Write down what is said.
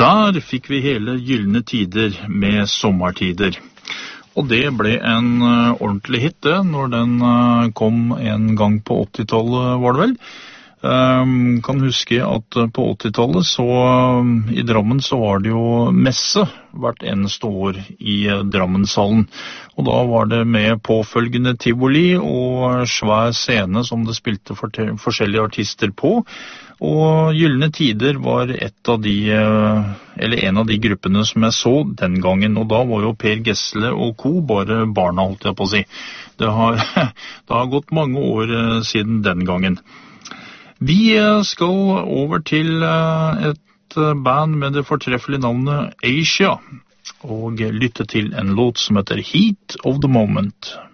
Der fikk vi hele Gyllene tider med Sommertider. Og det ble en ordentlig hit det, når den kom en gang på 80-tallet, var det vel. Kan huske at på 80-tallet så i Drammen så var det jo messe hvert eneste år i Drammenshallen. Og da var det med påfølgende tivoli og svær scene som det spilte forskjellige artister på. Og Gyllene tider var en av de gruppene som jeg så den gangen, og da var jo Per Gessle og co. bare barna, holdt jeg på å si. Det har gått mange år siden den gangen. Vi skal over til et band med det fortreffelige navnet Asia, og lytte til en låt som heter Heat of the Moment.